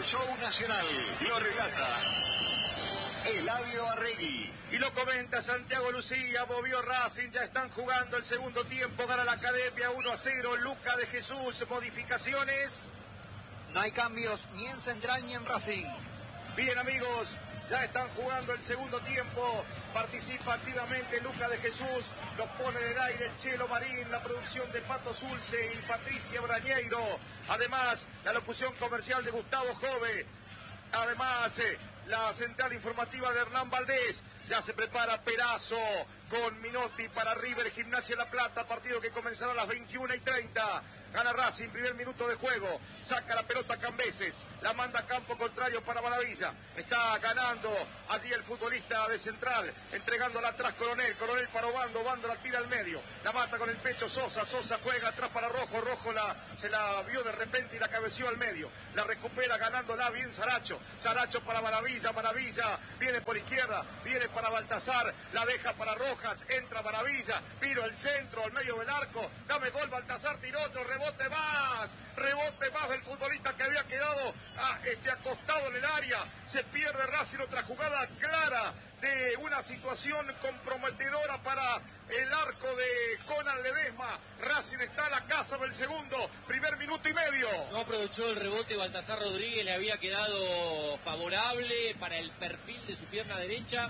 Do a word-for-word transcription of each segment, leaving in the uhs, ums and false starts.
Show Nacional lo relata Eladio Arregui. Y lo comenta Santiago Lucía, movió Racing, ya están jugando el segundo tiempo, gana la Academia uno a cero, Luca de Jesús, modificaciones. No hay cambios ni en Central ni en Racing. Bien amigos, ya están jugando el segundo tiempo, participa activamente Luca de Jesús, los pone en el aire el Chelo Marín, la producción de Pato Zulce y Patricia Brañeiro, además la locución comercial de Gustavo Jove, además eh, la central informativa de Hernán Valdés. Ya se prepara Perazo con Minotti para River Gimnasia La Plata, partido que comenzará a las veintiuna y treinta. Gana Racing, primer minuto de juego, saca la pelota Cambeses, la manda a campo contrario para Maravilla, está ganando allí el futbolista de Central, entregándola atrás Coronel, Coronel para Obando, Obando la tira al medio, la mata con el pecho Sosa, Sosa juega atrás para Rojo, Rojo la, se la vio de repente y la cabeció al medio, la recupera ganándola bien Saracho, Saracho para Maravilla, Maravilla viene por izquierda, viene para Baltazar, la deja para Rojas, entra Maravilla, vino el centro, al medio del arco, dame gol Baltazar, tiró otro rebote más, rebote más del futbolista que había quedado ah, este, acostado en el área, se pierde Racing, otra jugada clara de una situación comprometedora para el arco de Conan Ledesma. Racing está a la casa del segundo, primer minuto y medio. No aprovechó el rebote Baltasar Rodríguez, le había quedado favorable para el perfil de su pierna derecha.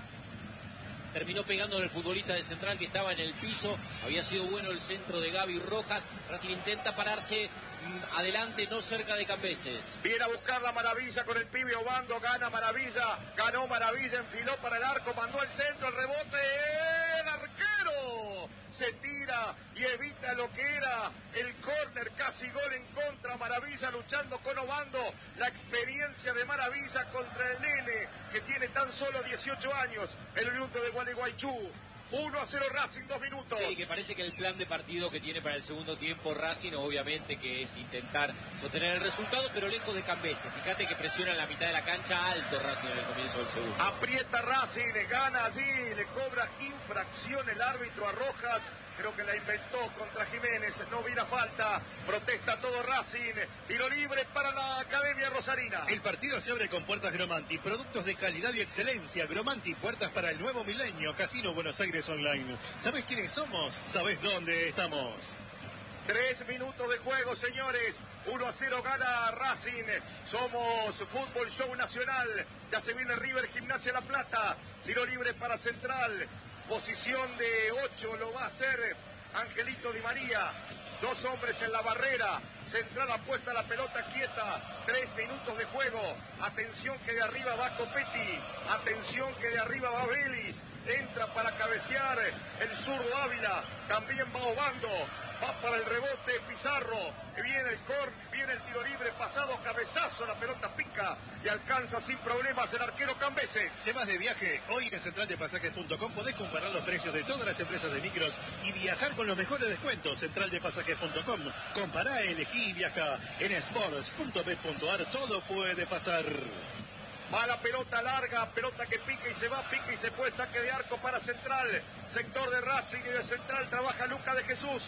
Terminó pegando al futbolista de Central que estaba en el piso. Había sido bueno el centro de Gaby Rojas. Racing intenta pararse mmm, adelante, no cerca de Cambeses. Viene a buscar la Maravilla con el pibe Obando. Gana Maravilla. Ganó Maravilla. Enfiló para el arco. Mandó el centro. El rebote. El arquero se tira y evita lo que era el córner. Casi gol en contra. Maravilla luchando con Obando. La experiencia de Maravilla contra el nene que tiene tan solo dieciocho años. El minuto de Gualeguaychú. uno a cero Racing, dos minutos. Sí, que parece que el plan de partido que tiene para el segundo tiempo Racing, obviamente que es intentar sostener el resultado, pero lejos de Cambeses. Fíjate que presiona en la mitad de la cancha alto Racing en el comienzo del segundo. Aprieta Racing, le gana allí, le cobra infracción el árbitro a Rojas. Creo que la inventó contra Jiménez, no hubiera falta, protesta todo Racing, tiro libre para la Academia Rosarina. El partido se abre con puertas Gromanti, productos de calidad y excelencia. Gromanti, puertas para el nuevo milenio, Casino Buenos Aires Online. ¿Sabés quiénes somos? ¿Sabés dónde estamos? Tres minutos de juego, señores. uno a cero gana Racing. Somos Fútbol Show Nacional. Ya se viene River Gimnasia La Plata. Tiro libre para Central. Posición de ocho lo va a hacer Angelito Di María. Dos hombres en la barrera. Central apuesta la pelota quieta. Tres minutos de juego. Atención que de arriba va Copetti. Atención que de arriba va Vélez. Entra para cabecear el zurdo Ávila. También va Obando. Va para el rebote Pizarro. Viene el cor, viene el tiro libre pasado, cabezazo, la pelota pica y alcanza sin problemas el arquero Cambeses. Temas de viaje. Hoy en central de pasajes punto com podés comparar los precios de todas las empresas de micros y viajar con los mejores descuentos. central de pasajes punto com. Compará, elegí y viaja. En sports punto bet punto ar todo puede pasar. Va la pelota larga, pelota que pica y se va, pica y se fue, saque de arco para Central. Sector de Racing y de Central trabaja Luca de Jesús.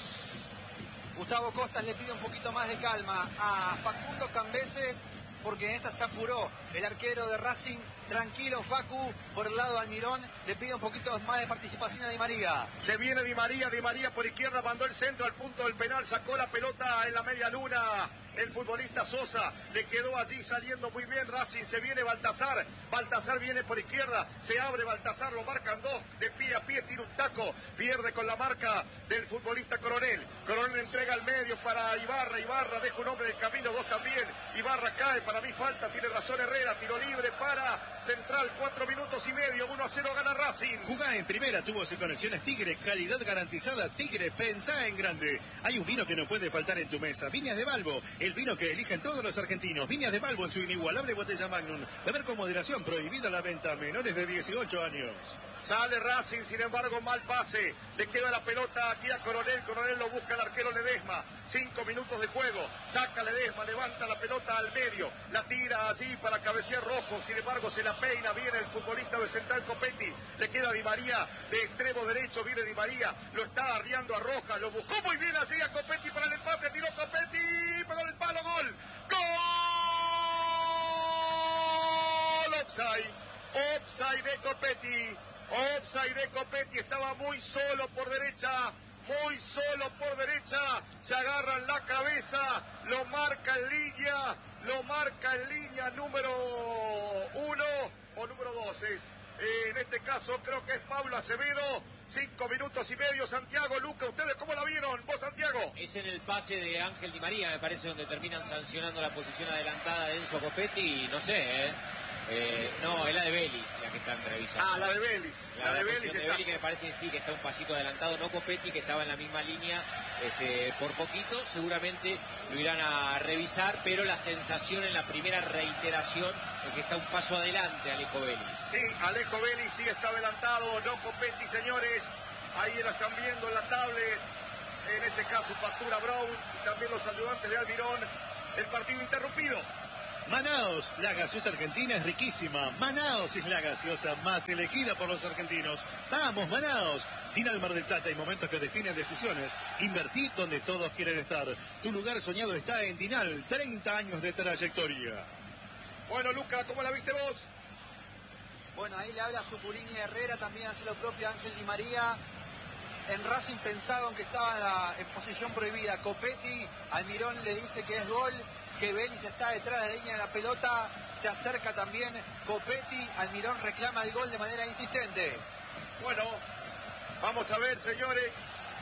Gustavo Costas le pide un poquito más de calma a Facundo Cambeses porque en esta se apuró el arquero de Racing. Tranquilo Facu, por el lado de Almirón, le pide un poquito más de participación a Di María. Se viene Di María, Di María por izquierda, mandó el centro al punto del penal, sacó la pelota en la media luna. El futbolista Sosa le quedó allí saliendo muy bien Racing. Se viene Baltazar, Baltazar viene por izquierda, se abre Baltazar, lo marcan dos, de pie a pie, tira un taco, pierde con la marca del futbolista Coronel. Coronel entrega al medio para Ibarra, Ibarra deja un hombre en el camino, dos también. Ibarra cae, para mí falta, tiene razón Herrera, tiro libre para Central, cuatro minutos y medio, uno a cero gana Racing. Jugá en primera, tubos y conexiones Tigre, calidad garantizada. Tigre, pensá en grande. Hay un vino que no puede faltar en tu mesa, Viñas de Balbo, el vino que eligen todos los argentinos. Viñas de Balbo en su inigualable botella Magnum. Beber con moderación, prohibida la venta a menores de dieciocho años. Sale Racing, sin embargo, mal pase. Le queda la pelota aquí a Coronel. Coronel lo busca el arquero Ledesma. Cinco minutos de juego. Saca Ledesma, levanta la pelota al medio. La tira así para cabecear Rojo. Sin embargo, se la peina. Viene el futbolista de Central Copetti. Le queda Di María de extremo derecho. Viene Di María. Lo está arriando a Rojas. Lo buscó muy bien así a Copetti para el empate. Tiró Copetti. Pegó el palo. Gol. ¡Gol! offside de Copetti. Offside de Copetti, estaba muy solo por derecha, muy solo por derecha, se agarra en la cabeza, lo marca en línea, lo marca en línea número uno o número dos es. Eh, en este caso creo que es Pablo Acevedo, cinco minutos y medio, Santiago, Luca, ¿ustedes cómo la vieron? ¿Vos, Santiago? Es en el pase de Ángel Di María, me parece, donde terminan sancionando la posición adelantada de Enzo Copetti, y no sé, ¿eh? Eh, no, es la de Vélez, la que están revisando. Ah, la de Vélez. La, la de la Vélez, de Vélez que me parece que sí, que está un pasito adelantado, no Copetti, que estaba en la misma línea este, por poquito. Seguramente lo irán a revisar, pero la sensación en la primera reiteración es que está un paso adelante Alejo Vélez. Sí, Alejo Vélez sí está adelantado, no Copetti, señores. Ahí lo están viendo en la tablet. En este caso, Factura Brown y también los ayudantes de Almirón. El partido interrumpido. Manaos, la gaseosa argentina es riquísima. Manaos es la gaseosa más elegida por los argentinos. ¡Vamos, Manaos! Dinal Mar del Plata, hay momentos que definen decisiones. Invertí donde todos quieren estar. Tu lugar soñado está en Dinal, treinta años de trayectoria. Bueno, Luca, ¿cómo la viste vos? Bueno, ahí le habla Suculini Herrera, también hace lo propio Ángel Di María. En Racing pensaban que estaba en, la, en posición prohibida. Copetti, Almirón le dice que es gol, que Vélez está detrás de la línea de la pelota, se acerca también Copetti, Almirón reclama el gol de manera insistente. Bueno, vamos a ver, señores.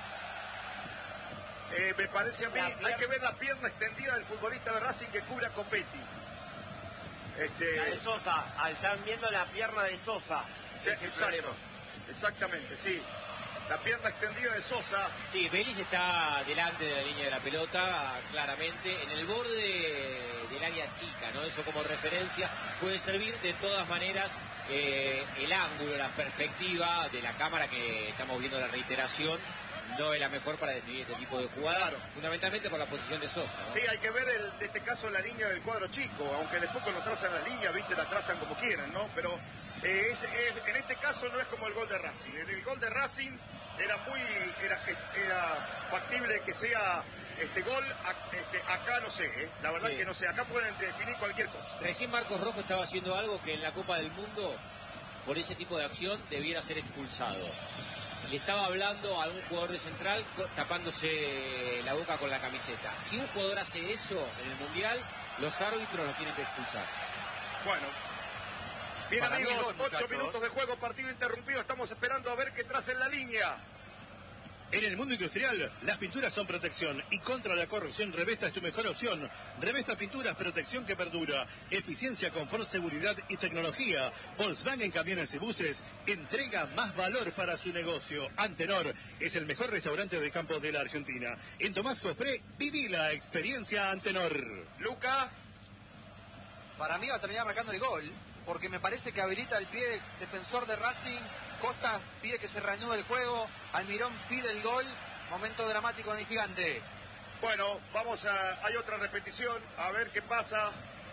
Eh, me parece a mí, hay que ver la pierna extendida del futbolista de Racing que cubre a Copetti. Este... La de Sosa, están viendo la pierna de Sosa. Sí, exacto, exactamente, sí. La pierna extendida de Sosa. Sí, Vélez está delante de la línea de la pelota, claramente, en el borde del área chica, ¿no? Eso como referencia puede servir. De todas maneras, eh, el ángulo, la perspectiva de la cámara que estamos viendo la reiteración, no es la mejor para definir este tipo de jugadas, claro. Fundamentalmente por la posición de Sosa, ¿no? Sí, hay que ver el, en este caso la línea del cuadro chico, aunque después cuando trazan la línea, viste, la trazan como quieran, ¿no? Pero eh, es, es, en este caso no es como el gol de Racing. En el gol de Racing era muy, era, era factible que sea este gol, este, acá no sé, ¿eh? La verdad sí. que no sé, acá pueden definir cualquier cosa. Recién Marcos Rojo estaba haciendo algo que en la Copa del Mundo, por ese tipo de acción, debiera ser expulsado. Le estaba hablando a un jugador de Central tapándose la boca con la camiseta. Si un jugador hace eso en el Mundial, los árbitros lo tienen que expulsar. Bueno. Bien, Para amigos, gol, ocho minutos de juego, partido interrumpido. Estamos esperando a ver qué traza en la línea. En el mundo industrial, las pinturas son protección y contra la corrosión Revesta es tu mejor opción. Revesta Pinturas, protección que perdura, eficiencia, confort, seguridad y tecnología. Volkswagen Camiones y Buses entrega más valor para su negocio. Antenor es el mejor restaurante de campo de la Argentina. En Tomás Cofré, viví la experiencia Antenor. Luca. Para mí va a terminar marcando el gol, porque me parece que habilita el pie defensor de Racing. Costas pide que se reanude el juego, Almirón pide el gol, momento dramático en el gigante. Bueno, vamos a, hay otra repetición, a ver qué pasa.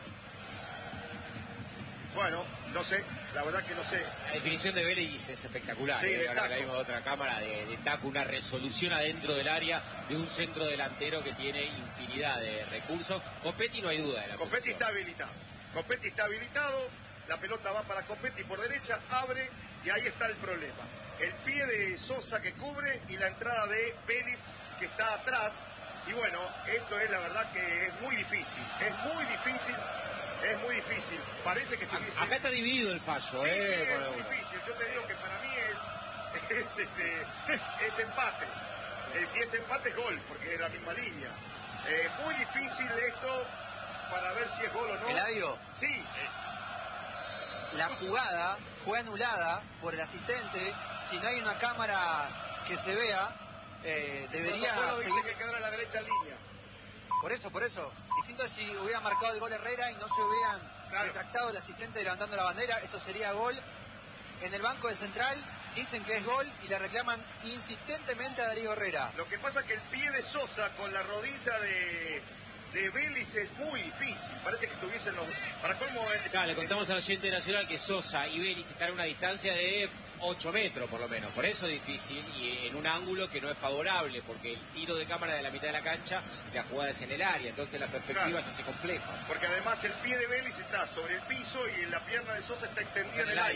Bueno, no sé, la verdad que no sé. La definición de Vélez es espectacular, sí, ¿eh? Ahora que la vimos de otra cámara, de, de taco, una resolución adentro del área de un centro delantero que tiene infinidad de recursos. Copetti no hay duda de la Copetti posición. está habilitado, Copetti está habilitado, la pelota va para Copetti por derecha, abre. Y ahí está el problema. El pie de Sosa que cubre y la entrada de Vélez que está atrás. Y bueno, esto es la verdad que es muy difícil. Es muy difícil. Es muy difícil. Parece que estuviese... Acá está dividido el fallo, sí, ¿eh? Sí, es muy difícil. Yo te digo que para mí es, es, este, es empate. Eh, si es empate es gol, porque es la misma línea. Eh, muy difícil esto para ver si es gol o no. ¿Eladio? Sí. Eh, La jugada fue anulada por el asistente. Si no hay una cámara que se vea, eh, debería no, no, seguir... dice que quedara a la derecha en línea. Por eso, por eso. Distinto si hubiera marcado el gol Herrera y no se hubieran claro. retractado el asistente levantando la bandera. Esto sería gol. En el banco de Central dicen que es gol y le reclaman insistentemente a Darío Herrera. Lo que pasa es que el pie de Sosa con la rodilla de... de Vélez es muy difícil, parece que estuviesen los... ¿Para cómo? Claro, le contamos al oyente nacional que Sosa y Vélez están a una distancia de ocho metros por lo menos, por eso es difícil y en un ángulo que no es favorable, porque el tiro de cámara de la mitad de la cancha, la jugada es en el área, entonces la perspectiva claro. se hace compleja. Porque además el pie de Vélez está sobre el piso y la pierna de Sosa está extendida en, en el aire. aire.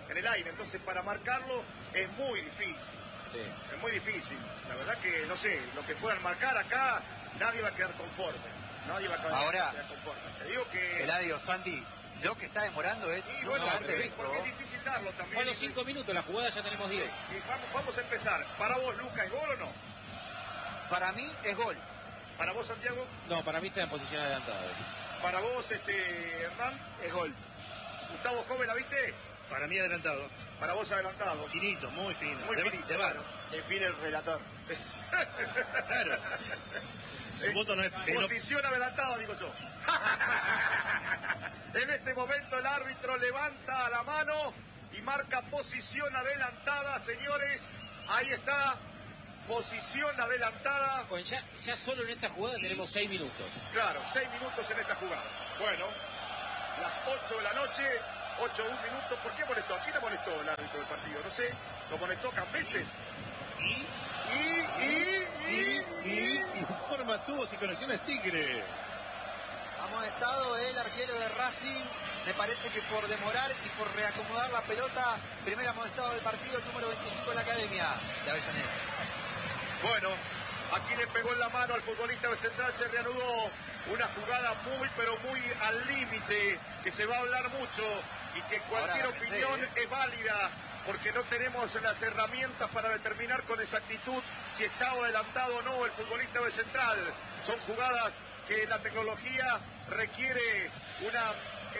en el aire. Entonces, para marcarlo es muy difícil. Sí. Es muy difícil. La verdad que, no sé, lo que puedan marcar acá, nadie va a quedar conforme. Nadie va a quedar, Ahora, quedar conforme. Te digo que... Eladio, Santi, lo que está demorando es... Sí, bueno, nunca porque, antes visto. porque es difícil darlo también. Bueno, cinco minutos, la jugada ya tenemos diez. Y vamos, vamos a empezar. ¿Para vos, Lucas, es gol o no? Para mí es gol. ¿Para vos, Santiago? No, para mí está en posición adelantada. ¿Para vos, este, Hernán? Es gol. Gustavo Joven, ¿la viste? Para mí adelantado. Para vos, adelantado. Finito, muy fino. Muy de, finito, de claro. varo. Define el relator. Claro. Su voto no es... es lo- Posición adelantada, digo yo. En este momento el árbitro levanta la mano y marca posición adelantada, señores. Ahí está, posición adelantada. Bueno, ya, ya solo en esta jugada tenemos seis minutos. Claro, seis minutos en esta jugada. Bueno, las ocho de la noche, ocho, un minuto. ¿Por qué molestó? ¿A quién le molestó el árbitro del partido? No sé. ¿Lo molestó Cambeses? Y, Y, y, y, y, y, informa tubos y conexiones Tigre. Amonestado el arquero de Racing. Me parece que por demorar y por reacomodar la pelota, primer amonestado del partido, el número veinticinco de la academia de Avellaneda. Bueno, aquí le pegó en la mano al futbolista de Central, se reanudó una jugada muy, pero muy al límite, que se va a hablar mucho y que cualquier Ahora, opinión sí, ¿eh? es válida, porque no tenemos las herramientas para determinar con exactitud si estaba adelantado o no el futbolista de Central. Son jugadas que la tecnología requiere una...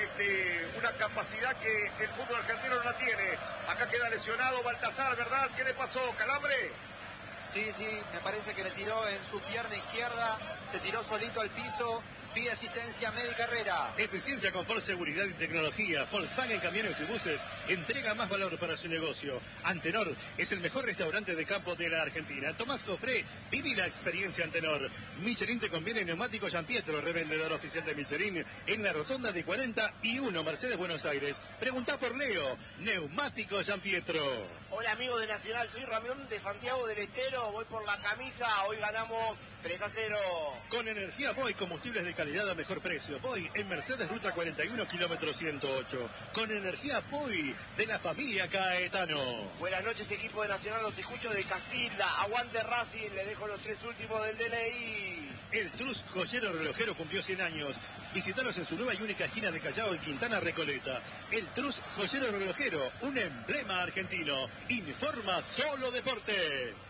Este, una capacidad que el fútbol argentino no la tiene. Acá queda lesionado Baltasar, ¿verdad? ¿Qué le pasó? ¿Calambre? Sí, sí, me parece que le tiró en su pierna izquierda, se tiró solito al piso, pide asistencia médica Herrera. Eficiencia, confort, seguridad y tecnología. Volkswagen Camiones y Buses entrega más valor para su negocio. Antenor es el mejor restaurante de campo de la Argentina. Tomás Cofré, viví la experiencia Antenor. Michelin te conviene neumático Gian Pietro, revendedor oficial de Michelin en la rotonda de cuarenta y uno Mercedes Buenos Aires. Preguntá por Leo, neumático Gian Pietro. Hola amigos de Nacional, soy Ramión de Santiago del Estero, voy por la camisa, hoy ganamos tres a cero. Con energía Boy, combustibles de calidad a mejor precio. Boy en Mercedes Ruta cuarenta y uno, kilómetro ciento ocho. Con energía Boy de la familia Caetano. Buenas noches equipo de Nacional, los escucho de Casilda, aguante Racing, le dejo los tres últimos del D N I. El Trus Joyero Relojero cumplió cien años. Visítalos en su nueva y única esquina de Callao y Quintana Recoleta. El Trus Joyero Relojero, un emblema argentino. Informa Solo Deportes.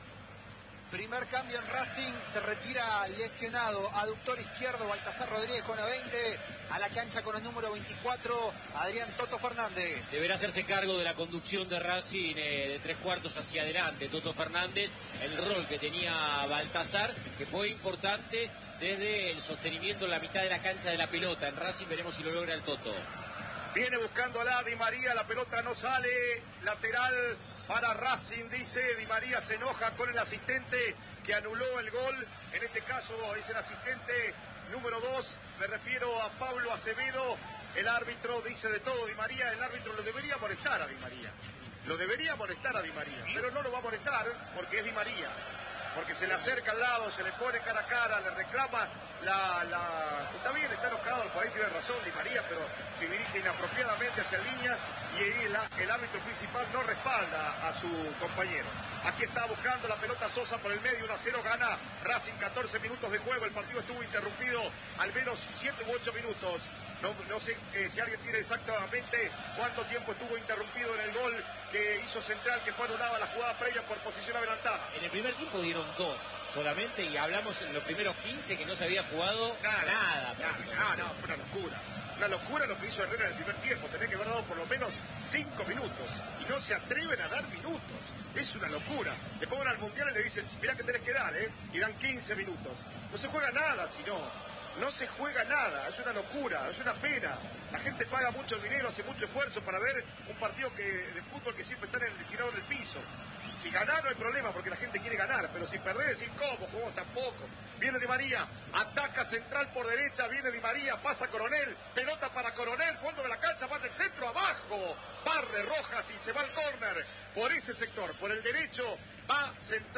Primer cambio en Racing, se retira lesionado, aductor izquierdo, Baltasar Rodríguez con la veinte, a la cancha con el número veinticuatro, Adrián Toto Fernández. Deberá hacerse cargo de la conducción de Racing eh, de tres cuartos hacia adelante. Toto Fernández, el rol que tenía Baltasar, que fue importante desde el sostenimiento en la mitad de la cancha de la pelota. En Racing veremos si lo logra el Toto. Viene buscando a la Di María, la pelota no sale, lateral para Racing, dice Di María, se enoja con el asistente que anuló el gol, en este caso es el asistente número dos, me refiero a Pablo Acevedo, el árbitro dice de todo Di María, el árbitro lo debería molestar a Di María, lo debería molestar a Di María, pero no lo va a molestar porque es Di María. Porque se le acerca al lado, se le pone cara a cara, le reclama la... la... Está bien, está enojado, por ahí tiene razón Di María, pero se dirige inapropiadamente hacia línea y ahí el, el árbitro principal no respalda a su compañero. Aquí está buscando la pelota Sosa por el medio, uno a cero gana Racing, catorce minutos de juego, el partido estuvo interrumpido al menos siete u ocho minutos. No, no sé eh, si alguien tiene exactamente cuánto tiempo estuvo interrumpido en el gol que hizo Central, que fue anulada la jugada previa por posición adelantada. En el primer tiempo dieron dos solamente y hablamos en los primeros quince que no se había jugado nada. nada No, no, fue una locura. Una locura lo que hizo Herrera en el primer tiempo. Tenía que haber dado por lo menos cinco minutos. Y no se atreven a dar minutos. Es una locura. Le pongan al Mundial y le dicen, mirá que tenés que dar, ¿eh? Y dan quince minutos. No se juega nada si no. No se juega nada, es una locura, es una pena. La gente paga mucho dinero, hace mucho esfuerzo para ver un partido que, de fútbol que siempre está en el, tirado en el piso. Si ganar no hay problema porque la gente quiere ganar, pero si perder decir cómo, cómo tampoco. Viene Di María, ataca Central por derecha, viene Di María, pasa Coronel, pelota para Coronel, fondo de la cancha, va del centro abajo, barre Rojas y se va al córner. Por ese sector, por el derecho, va Central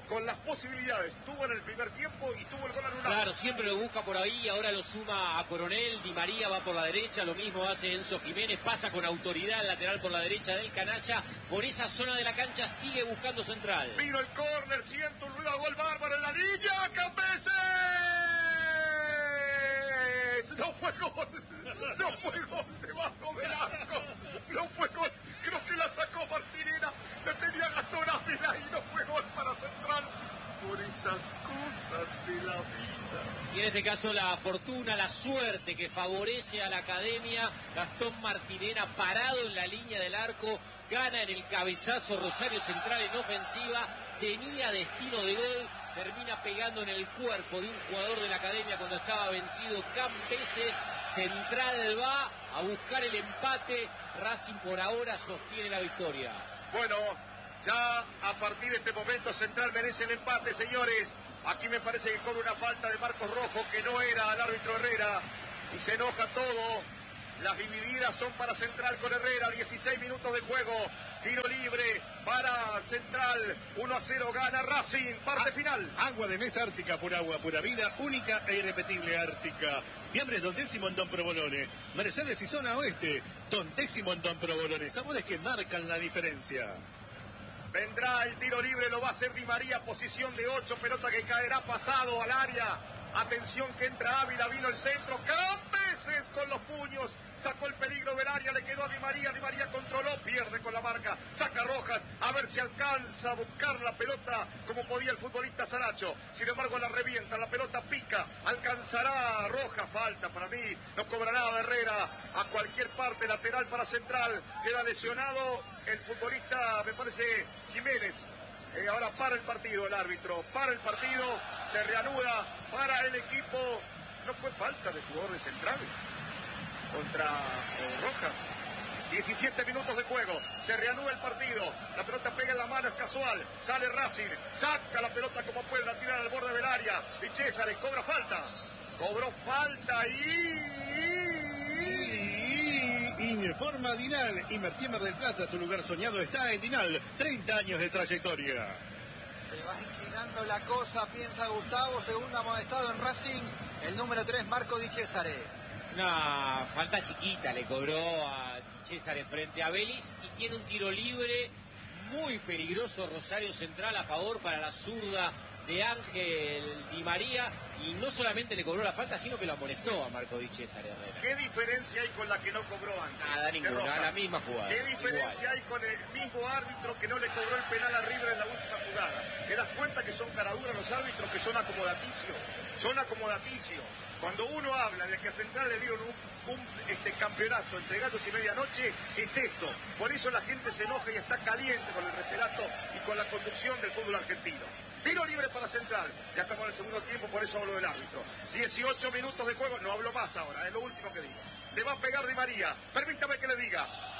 con las posibilidades. Tuvo en el primer tiempo y tuvo el gol anulado. Claro, siempre lo busca por ahí, ahora lo suma a Coronel, Di María va por la derecha, lo mismo hace Enzo Jiménez, pasa con autoridad el lateral por la derecha del canalla, por esa zona de la cancha sigue buscando Central. Vino el córner, siento un ruido a gol bárbaro en la línea, Cambeses. No fue gol, no fue gol debajo del arco, no fue gol, creo que la sacó Martinena, la tenía Gastón Ávila y no fue gol para Central. Por esas cosas de la vida. Y en este caso la fortuna, la suerte que favorece a la academia. Gastón Martinena parado en la línea del arco, gana en el cabezazo Rosario Central en ofensiva, tenía destino de gol, termina pegando en el cuerpo de un jugador de la academia cuando estaba vencido Cambeses. Central va a buscar el empate, Racing por ahora sostiene la victoria. Bueno, ya a partir de este momento Central merece el empate, señores. Aquí me parece que con una falta de Marcos Rojo que no era al árbitro Herrera y se enoja todo. Las divididas son para Central con Herrera, dieciséis minutos de juego, tiro libre para Central, uno a cero gana Racing, parte ah, final. Agua de mesa Ártica, por agua, pura vida, única e irrepetible Ártica. Fiambre Don Décimo en Don Provolone, Mercedes y Zona Oeste, Don Décimo en Don Provolone, sabores que marcan la diferencia. Vendrá el tiro libre, lo va a hacer Di María, posición de ocho, pelota que caerá pasado al área. Atención que entra Ávila, vino el centro, Cambeses con los puños, sacó el peligro del área, le quedó a Di María, Di María controló, pierde con la marca, saca Rojas, a ver si alcanza a buscar la pelota como podía el futbolista Saracho, sin embargo la revienta, la pelota pica, alcanzará Rojas, falta para mí, no cobrará de Herrera, a cualquier parte, lateral para Central, queda lesionado el futbolista, me parece, Jiménez. Eh, ahora para el partido el árbitro, para el partido, se reanuda para el equipo. No fue falta de jugador de Central contra eh, Rojas. diecisiete minutos de juego, se reanuda el partido, la pelota pega en la mano, es casual, sale Racing, saca la pelota como puede, la tiran al borde del área, y César cobra falta, cobró falta y... Informa Dinal, invertí en Mar del Plata, tu lugar soñado está en Dinal, treinta años de trayectoria. Se va inclinando la cosa, piensa Gustavo, segundo amonestado en Racing, el número tres, Marco Di Cesare. Una falta chiquita le cobró a Di Cesare frente a Vélez y tiene un tiro libre muy peligroso Rosario Central a favor para la zurda de Ángel Di María, y no solamente le cobró la falta, sino que lo amonestó a Marco Di Cesare Herrera. ¿Qué diferencia hay con la que no cobró antes? Nada, ninguna, la misma jugada. ¿Qué diferencia igual hay con el mismo árbitro que no le cobró el penal a River en la última jugada? ¿Te das cuenta que son caraduras los árbitros, que son acomodaticios? Son acomodaticios. Cuando uno habla de que a Central le dieron un, un este, campeonato entre gatos y medianoche, es esto. Por eso la gente se enoja y está caliente con el referato y con la conducción del fútbol argentino. Tiro libre para Central. Ya estamos en el segundo tiempo, por eso hablo del árbitro. dieciocho minutos de juego. No hablo más ahora, es lo último que digo. Le va a pegar Di María. Permítame que le diga.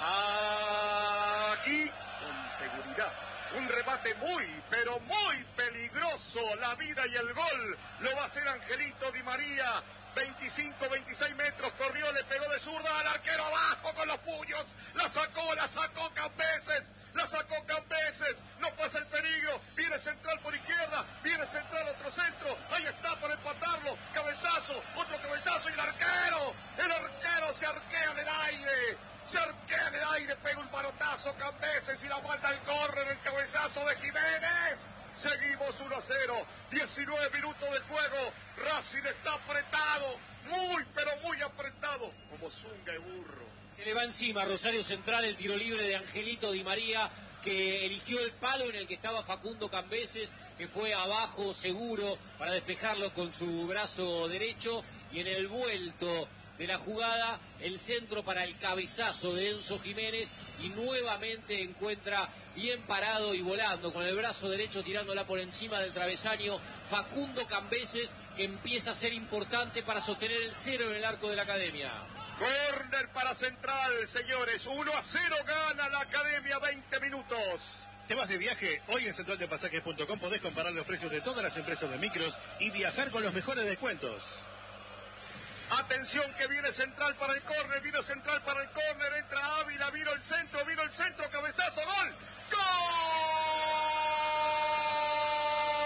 Aquí, con seguridad. Un remate muy, pero muy peligroso. La vida y el gol lo va a hacer Angelito Di María. veinticinco, veintiséis metros, corrió, le pegó de zurda al arquero abajo con los puños. La sacó, la sacó Cambeses. La sacó Cambeses, no pasa el peligro, viene Central por izquierda, viene Central otro centro, ahí está para empatarlo, cabezazo, otro cabezazo y el arquero, el arquero se arquea en el aire, se arquea en el aire, pega un manotazo Cambeses y la manda al córner, el cabezazo de Jiménez. Seguimos uno a cero, diecinueve minutos de juego, Racing está apretado, muy pero muy apretado, como zunga de burro. Se le va encima Rosario Central, el tiro libre de Angelito Di María, que eligió el palo en el que estaba Facundo Cambeses, que fue abajo seguro para despejarlo con su brazo derecho, y en el vuelto de la jugada, el centro para el cabezazo de Enzo Jiménez, y nuevamente encuentra bien parado y volando con el brazo derecho tirándola por encima del travesaño Facundo Cambeses, que empieza a ser importante para sostener el cero en el arco de la academia. Córner para Central, señores, uno a cero gana la academia, veinte minutos. ¿Te vas de viaje? Hoy en central de pasajes punto com podés comparar los precios de todas las empresas de micros y viajar con los mejores descuentos. Atención que viene Central para el córner, vino Central para el córner, entra Ávila, vino el centro, vino el centro, cabezazo, gol. ¡Gol!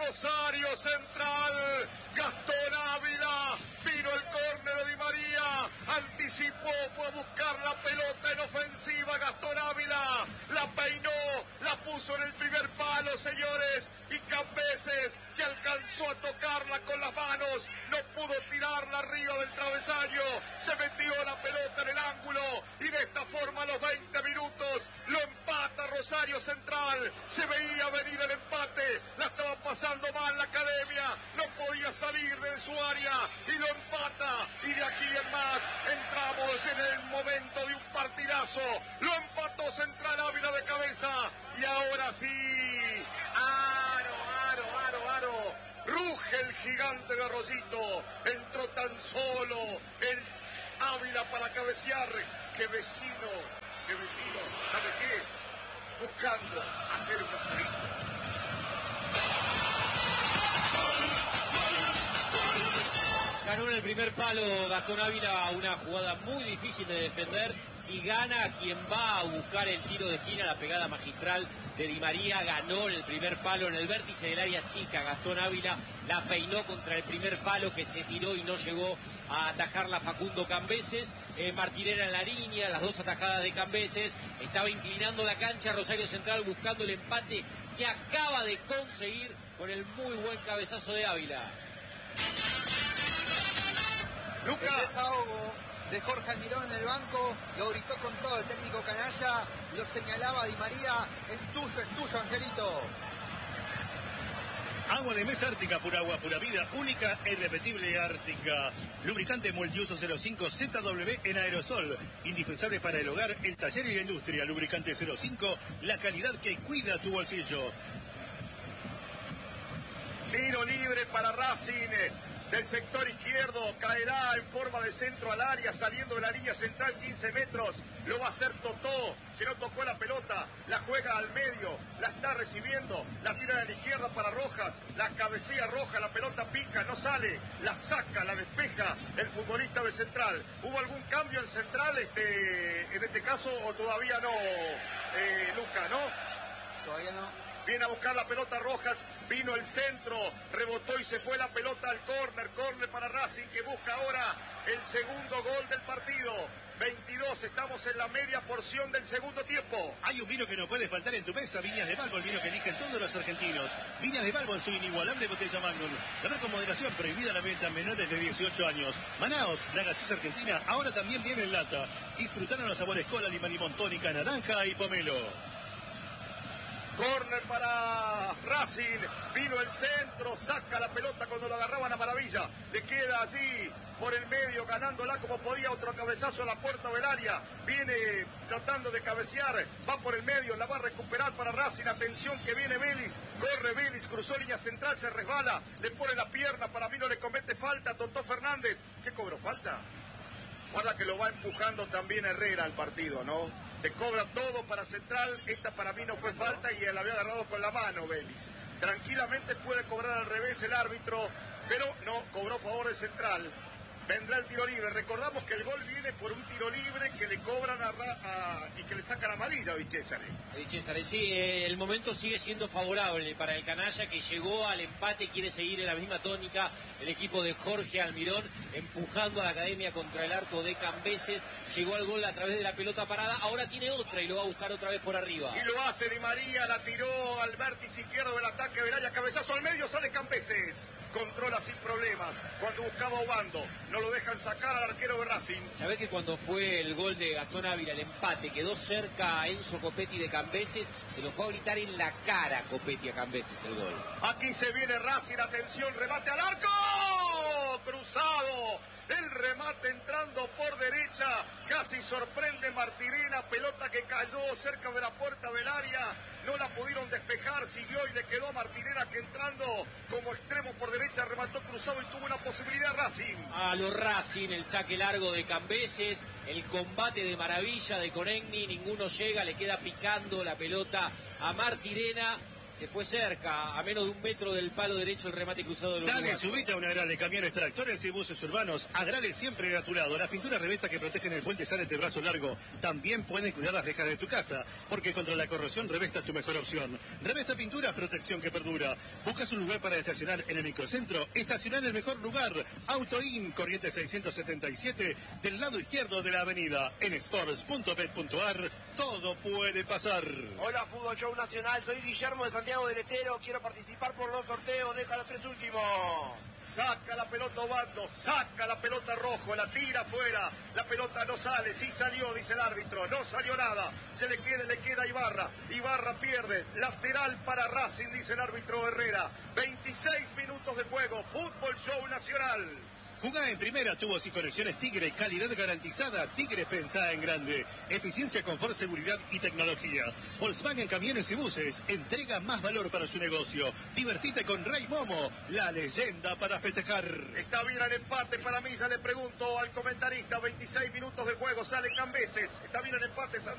Rosario Central, Gastón Ávila, vino el córner de Di María, anticipó, fue a buscar la pelota en ofensiva, Gastón Ávila, la peinó, la puso en el primer palo, señores, y Cambeses, que alcanzó a tocarla con las manos, no pudo tirarla arriba del travesaño, se metió la pelota en el ángulo, y de esta forma a los veinte minutos, lo empata Rosario Central, se veía venir el empate, la estaba pasando mal la academia, no podía salir de su área, y lo empata, y de aquí en más, entramos en el momento de un partidazo, lo empató Central Ávila de cabeza, y ahora sí, aro, aro, aro, aro, ruge el gigante de Arroyito, entró tan solo el Ávila para cabecear, que vecino, que vecino, ¿sabe qué? Buscando hacer un asadito. Ganó en el primer palo Gastón Ávila, una jugada muy difícil de defender. Si gana, quien va a buscar el tiro de esquina, la pegada magistral de Di María, ganó en el primer palo, en el vértice del área chica. Gastón Ávila la peinó contra el primer palo que se tiró y no llegó a atajarla Facundo Cambeses. Eh, Martinera en la línea, las dos atajadas de Cambeses. Estaba inclinando la cancha Rosario Central buscando el empate que acaba de conseguir con el muy buen cabezazo de Ávila. Luca. El desahogo de Jorge Almirón en el banco, lo gritó con todo el técnico canalla, lo señalaba Di María, es tuyo, es tuyo, Angelito. Agua de mesa Ártica, pura agua, pura vida, única e irrepetible Ártica. Lubricante multiuso cero cinco Z W en aerosol, indispensable para el hogar, el taller y la industria. Lubricante cero cinco, la calidad que cuida tu bolsillo. Tiro libre para Racing. Del sector izquierdo, caerá en forma de centro al área, saliendo de la línea central quince metros, lo va a hacer Totó, que no tocó la pelota, la juega al medio, la está recibiendo, la tira a la izquierda para Rojas, la cabecea Rojas, la pelota pica, no sale, la saca, la despeja el futbolista de Central. ¿Hubo algún cambio en Central este, en este caso o todavía no, eh, Luca, no? Todavía no. Viene a buscar la pelota Rojas, vino el centro, rebotó y se fue la pelota al córner, córner para Racing que busca ahora el segundo gol del partido. veintidós, estamos en la media porción del segundo tiempo. Hay un vino que no puede faltar en tu mesa, Viñas de Balbo, el vino que eligen todos los argentinos. Viñas de Balbo en su inigualable botella Magnum. La con moderación, prohibida la venta a menores de dieciocho años. Manaos, la gaseosa argentina, ahora también viene en lata. Disfrutaron los sabores cola, limón, limón, tónica, naranja y pomelo. Corner para Racing, vino el centro, saca la pelota cuando lo agarraban a Maravilla, le queda allí por el medio, ganándola como podía, otro cabezazo a la puerta del área, viene tratando de cabecear, va por el medio, la va a recuperar para Racing, atención que viene Vélez, corre Vélez, cruzó línea central, se resbala, le pone la pierna, para mí no le comete falta, Totó Fernández, ¿qué cobró falta? Guarda que lo va empujando también Herrera al partido, ¿no? Te cobra todo para Central, esta para mí no fue falta y él la había agarrado con la mano Vélez. Tranquilamente puede cobrar al revés el árbitro, pero no, cobró favor de Central. Vendrá el tiro libre. Recordamos que el gol viene por un tiro libre que le cobran a, a, y que le sacan amarilla a Di Cesare. Di Cesare, sí, eh, el momento sigue siendo favorable para el canalla que llegó al empate, quiere seguir en la misma tónica el equipo de Jorge Almirón, empujando a la academia contra el arco de Cambeses, llegó al gol a través de la pelota parada, ahora tiene otra y lo va a buscar otra vez por arriba. Y lo hace Di María, la tiró al vértice izquierdo del ataque, Belaya, cabezazo al medio, sale Cambeses, controla sin problemas, cuando buscaba a Obando, no lo dejan sacar al arquero de Racing. ¿Sabés que cuando fue el gol de Gastón Ávila, el empate, quedó cerca a Enzo Copetti de Cambeses, se lo fue a gritar en la cara Copetti a Cambeses el gol? Aquí se viene Racing, atención, remate al arco, cruzado, el remate entrando por derecha, casi sorprende Martirena, pelota que cayó cerca de la puerta del área, no la pudieron despejar, siguió y le quedó a Martinera que entrando como extremo por derecha remató cruzado y tuvo una posibilidad Racing. A los Racing, el saque largo de Cambeses, el combate de maravilla de Conegni, ninguno llega, le queda picando la pelota a Martirena. Se fue cerca, a menos de un metro del palo derecho el remate cruzado del Uruguay. Dale, subite a una Agrale, camiones, tractores y buses urbanos. Agrale siempre a tu lado. Las pinturas Revesta que protegen el puente Sales de brazo largo también pueden cuidar las rejas de tu casa, porque contra la corrosión Revesta es tu mejor opción. Revesta Pinturas, protección que perdura. ¿Buscas un lugar para estacionar en el microcentro? Estacionar en el mejor lugar. Autoin, Corrientes seiscientos setenta y siete, del lado izquierdo de la avenida. En sports punto bet punto ar, todo puede pasar. Hola, Fútbol Show Nacional, soy Guillermo de Santiago del Estero, quiero participar por los sorteos, deja los tres últimos. Saca la pelota Obando, saca la pelota Rojo, la tira afuera, la pelota no sale, sí salió, dice el árbitro, no salió nada, se le queda, le queda a Ibarra, Ibarra pierde, lateral para Racing, dice el árbitro Herrera, veintiséis minutos de juego, Fútbol Show Nacional. Jugá en primera, tubos y conexiones Tigre, calidad garantizada. Tigre pensá en grande. Eficiencia, confort, seguridad y tecnología. Volkswagen Camiones y Buses, entrega más valor para su negocio. Divertite con Rey Momo, la leyenda para festejar. Está bien el empate para mí, ya le pregunto al comentarista, veintiséis minutos de juego, sale Cambeses, está bien el empate, Santiago.